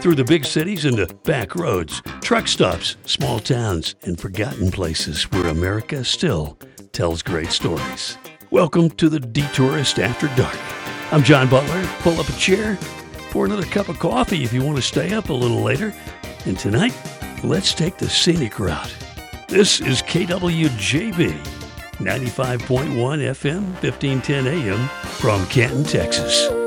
through the big cities and the back roads, truck stops, small towns, and forgotten places where America still tells great stories. Welcome to the Detourist After Dark. I'm John Butler. Pull up a chair, pour another cup of coffee if you want to stay up a little later. And tonight, let's take the scenic route. This is KWJB, 95.1 FM, 1510 AM from Canton, Texas.